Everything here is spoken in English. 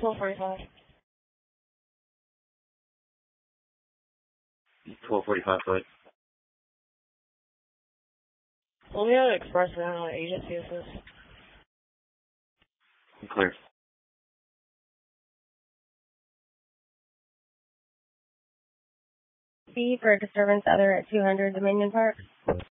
1245. 1245, go ahead. We'll be able to express it on agency assist. Clear. B for disturbance other at 200 Dominion Park.